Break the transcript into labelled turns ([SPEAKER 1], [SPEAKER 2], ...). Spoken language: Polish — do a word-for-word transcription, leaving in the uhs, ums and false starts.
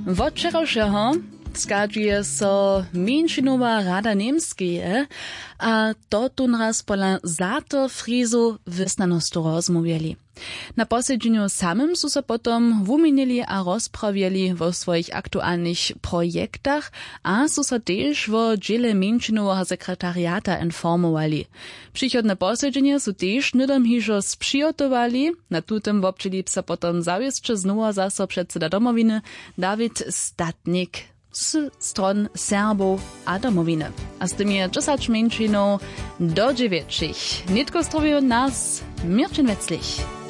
[SPEAKER 1] Wot wczorajszego skadźuje so Mieńšinowa rada Niemskeje, a to tunraz pola zato frizu wysnanostu rozmówili. Na posiedzeniu samym su so potom wuminili a rozprawiali wo swoich aktualnych projektach, a su so też wo dziele Mieńšinowego sekretariata informowali. Przychodne posiedzenie su też nydom hižo spřijotowali, na tutem wobčili psa potom zawieszcze znowa zaso předseda domowiny Dawid Statnik z stron Serbów a domowiny. A z tym je dziesięć Mieńšinów do dziewięciu. Nitko zdrowiu nas, Mirčin Wetzlich.